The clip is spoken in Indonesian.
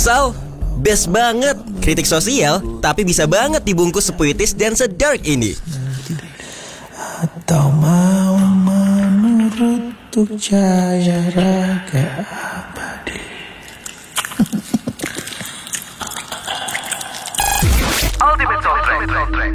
Sal, best banget. Kritik sosial, tapi bisa banget dibungkus sepuitis dan sedark ini. Atau mau menurut cahaya raga abadi. Ultimate Soundtrack.